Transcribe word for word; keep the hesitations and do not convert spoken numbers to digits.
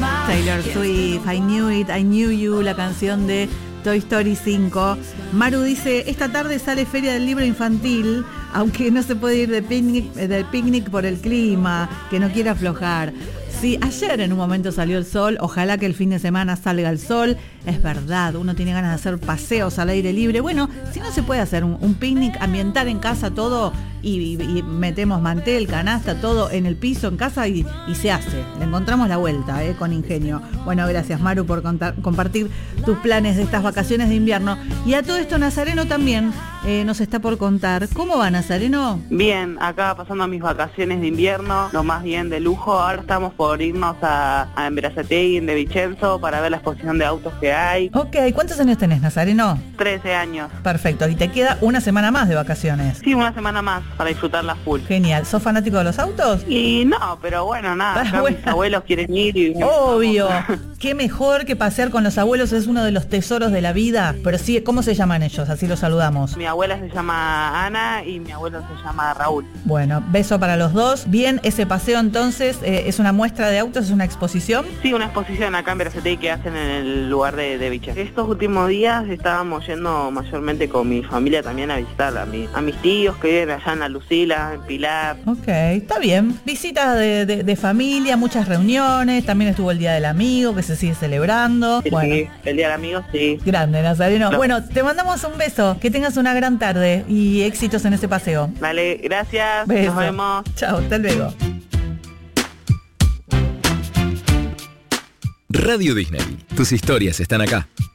Taylor Swift, I Knew It, I Knew You, la canción de Toy Story cinco. Maru dice, esta tarde sale Feria del Libro Infantil, aunque no se puede ir de picnic, del picnic por el clima, que no quiere aflojar. Sí, ayer en un momento salió el sol, ojalá que el fin de semana salga el sol. Es verdad, uno tiene ganas de hacer paseos al aire libre. Bueno, si no se puede hacer un, un picnic, ambientar en casa todo y, y, y metemos mantel, canasta, todo en el piso, en casa y, y se hace. Le encontramos la vuelta, eh, con ingenio. Bueno, gracias Maru por contar, compartir tus planes de estas vacaciones de invierno. Y a todo esto Nazareno también eh, nos está por contar. ¿Cómo va Nazareno? Bien, acá pasando mis vacaciones de invierno, lo más bien de lujo. Ahora estamos por irnos a, a Verazategui, en De Vicenzo, para ver la exposición de autos que hay. Ok, ¿cuántos años tenés, Nazareno? trece años. Perfecto, y te queda una semana más de vacaciones. Sí, una semana más para disfrutarla full. Genial, ¿sos fanático de los autos? Y no, pero bueno, nada, acá bueno. mis abuelos quieren ir y... Obvio, qué mejor que pasear con los abuelos, es uno de los tesoros de la vida. Pero sí, ¿cómo se llaman ellos? Así los saludamos. Mi abuela se llama Ana y mi abuelo se llama Raúl. Bueno, beso para los dos. Bien, ese paseo entonces, eh, ¿es una muestra de autos, es una exposición? Sí, una exposición acá en Verazategui que hacen en el lugar de, de Vicenzo. Estos últimos días estábamos yendo mayormente con mi familia también a visitar a, mi, a mis tíos que viven allá en La Lucila, en Pilar. Ok, está bien. Visitas de, de, de familia, muchas reuniones, también estuvo el Día del Amigo que se sigue celebrando. Sí, bueno. sí, el Día del Amigo, sí. Grande, Nazareno. No. Bueno, te mandamos un beso, que tengas una gran tarde y éxitos en ese paseo. Vale, gracias, Beso. nos vemos. Chao, hasta luego. Radio Disney. Tus historias están acá.